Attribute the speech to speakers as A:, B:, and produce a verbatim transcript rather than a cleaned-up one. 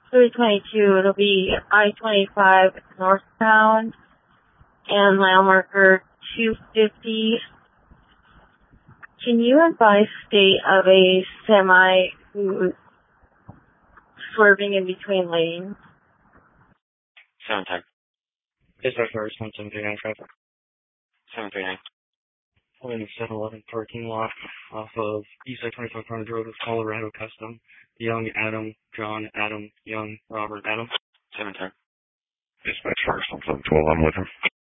A: three twenty-two, it'll be I twenty-five northbound and mile marker two fifty. Can you advise state of a semi who's swerving in between lanes?
B: seven ten.
C: Dispatch first, one seven three nine traffic.
B: seven three nine.
C: I'm in the seven eleven parking lot off of East I twenty-five Frontage Road with Colorado Custom. Young, Adam, John, Adam, Young, Robert, Adam.
B: seven ten.
D: Dispatch first, one seven twelve, I'm with him.